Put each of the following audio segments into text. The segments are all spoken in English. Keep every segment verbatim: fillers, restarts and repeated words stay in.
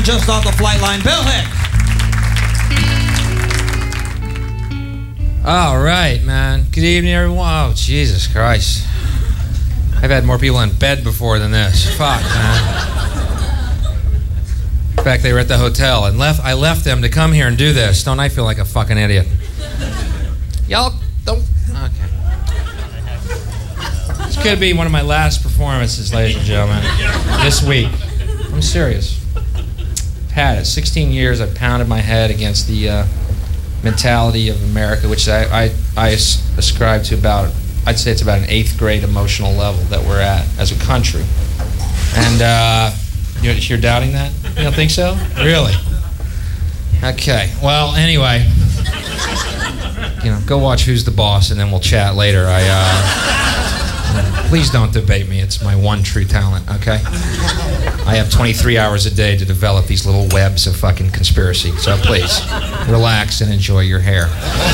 gentlemen, just off the flight line, Bill Hicks. All right, man. Good evening, everyone. Oh, Jesus Christ. I've had more people in bed before than this. Fuck, man. In fact, they were at the hotel and left. I left them to come here and do this. Don't I feel like a fucking idiot? Y'all don't. Okay. This could be one of my last performances, ladies and gentlemen, this week. I'm serious. I've had it. sixteen years I've pounded my head against the uh, mentality of America, which I, I, I ascribe to about, I'd say it's about an eighth grade emotional level that we're at as a country. And uh, you're, you're doubting that? You don't think so? Really? Okay. Well, anyway, you know, go watch Who's the Boss, and then we'll chat later. I uh, please don't debate me. It's my one true talent. Okay. I have twenty-three hours a day to develop these little webs of fucking conspiracy. So please, relax and enjoy your hair.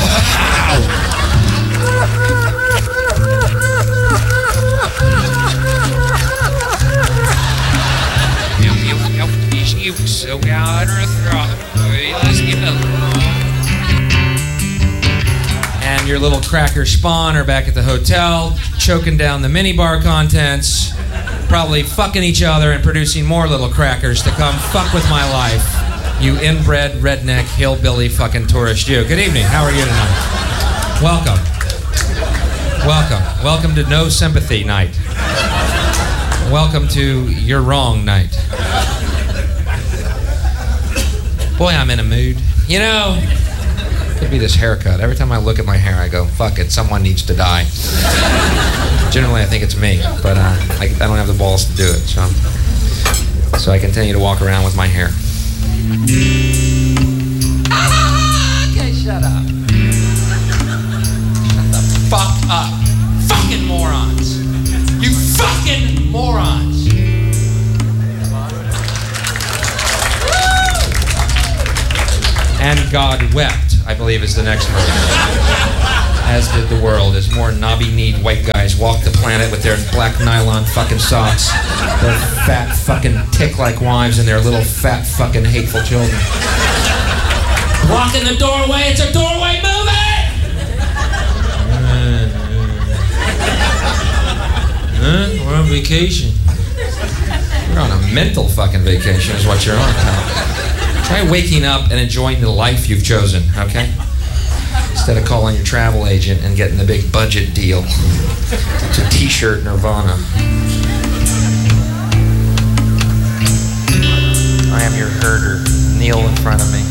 And your little cracker spawn are back at the hotel, choking down the minibar contents, probably fucking each other and producing more little crackers to come fuck with my life. You inbred, redneck, hillbilly fucking tourist you. Good evening. How are you tonight? Welcome. Welcome. Welcome to No Sympathy Night. Welcome to You're Wrong Night. Boy, I'm in a mood. You know, could be this haircut. Every time I look at my hair, I go, fuck it, someone needs to die. Generally, I think it's me, but uh, I, I don't have the balls to do it, so so I continue to walk around with my hair. Okay, shut up. Shut the fuck up. Fucking morons. You fucking morons. And God wept, I believe is the next movie. As did the world, as more knobby-kneed white guys walked the planet with their black nylon fucking socks, their fat fucking tick-like wives, and their little fat fucking hateful children. Blocking the doorway, it's a doorway movie! Huh? We're on vacation. You're on a mental fucking vacation is what you're on, pal. Try waking up and enjoying the life you've chosen, okay? Instead of calling your travel agent and getting the big budget deal. It's a t-shirt Nirvana. I am your herder. Kneel in front of me.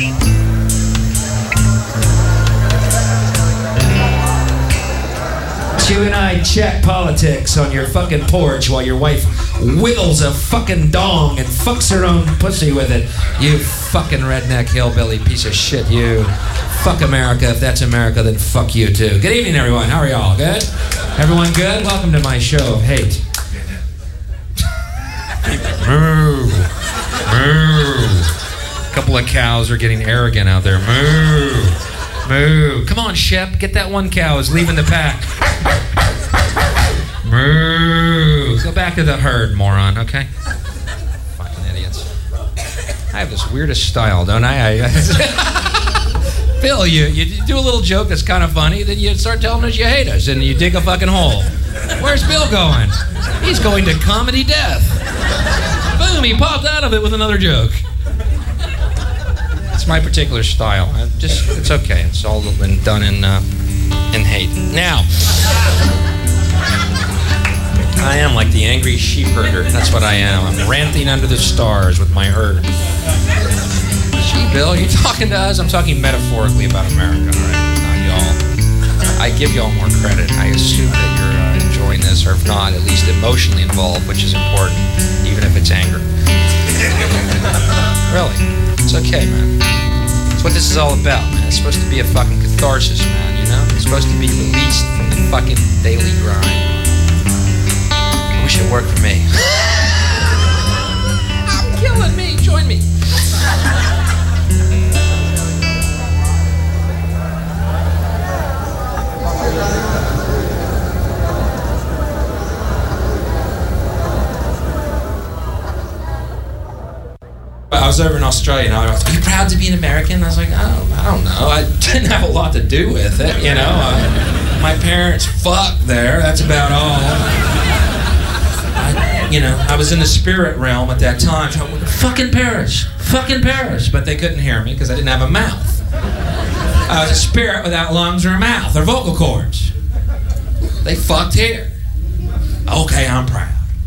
You and I chat politics on your fucking porch while your wife wiggles a fucking dong and fucks her own pussy with it. You fucking redneck hillbilly piece of shit, you. Fuck America. If that's America, then fuck you too. Good evening, everyone. How are y'all? Good? Everyone good? Welcome to my show of hate. Moo. Moo. A couple of cows are getting arrogant out there. Moo. Moo. Come on, Shep. Get that one cow is leaving the pack. Moo. Go back to the herd, moron, okay? Fucking idiots. I have this weirdest style, don't I? I Bill, you, you do a little joke that's kind of funny, then you start telling us you hate us, and you dig a fucking hole. Where's Bill going? He's going to comedy death. Boom, he popped out of it with another joke. It's my particular style. I just, it's okay. It's all been done in, uh, in hate. Now, I am like the angry sheep herder. That's what I am. I'm ranting under the stars with my herd. Gee, Bill, you talking to us? I'm talking metaphorically about America, all right? Not y'all. I give y'all more credit. I assume that you're uh, enjoying this, or if not, at least emotionally involved, which is important, even if it's anger. Really. It's okay, man. That's what this is all about, man. It's supposed to be a fucking catharsis, man, you know? It's supposed to be released from the fucking daily grind. I wish it worked for me. I'm killing me. Join me. was over in Australia, and I was, are you proud to be an American? I was like, oh, I don't know. I didn't have a lot to do with it, you know. I, my parents fucked there. That's about all. I, you know, I was in the spirit realm at that time. So, fucking Paris. Fucking Paris. But they couldn't hear me because I didn't have a mouth. I was a spirit without lungs or a mouth or vocal cords. They fucked here. Okay, I'm proud.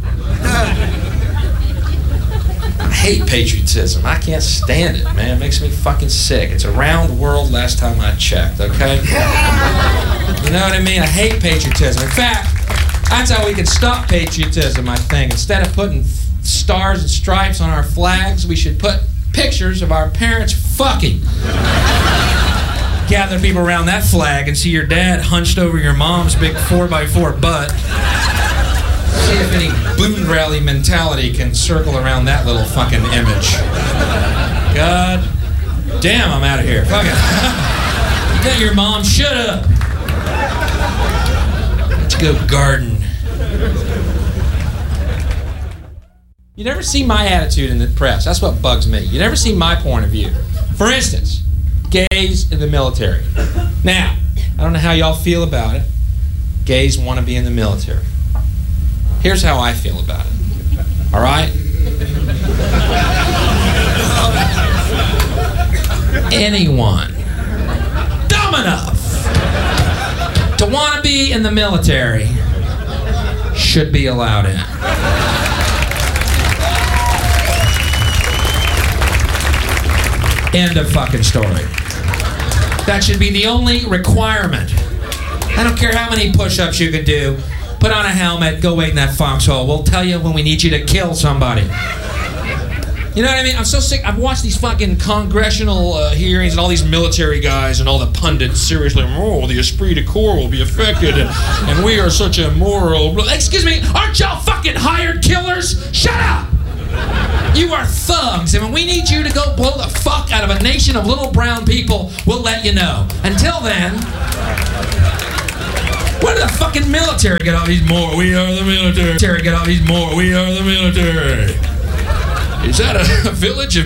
I hate patriotism. I can't stand it, man. It makes me fucking sick. It's around the world last time I checked, okay? You know what I mean? I hate patriotism. In fact, that's how we can stop patriotism, I think. Instead of putting stars and stripes on our flags, we should put pictures of our parents fucking. Gather people around that flag and see your dad hunched over your mom's big four by four butt. See if any boon rally mentality can circle around that little fucking image. God damn, I'm out of here. Fuck it. Get your mom, shut up. Let's go garden. You never see my attitude in the press. That's what bugs me. You never see my point of view. For instance, gays in the military. Now, I don't know how y'all feel about it. Gays want to be in the military. Here's how I feel about it. All right? Anyone dumb enough to want to be in the military should be allowed in. End of fucking story. That should be the only requirement. I don't care how many push-ups you can do. Put on a helmet, go wait in that foxhole. We'll tell you when we need you to kill somebody. You know what I mean? I'm so sick. I've watched these fucking congressional uh, hearings and all these military guys and all the pundits seriously, oh, the esprit de corps will be affected and, and we are such a moral... Excuse me, aren't y'all fucking hired killers? Shut up! You are thugs, and when we need you to go blow the fuck out of a nation of little brown people, we'll let you know. Until then... Where did the fucking military get all these more? We are the military. Get all these more. We are the military. Is that a village of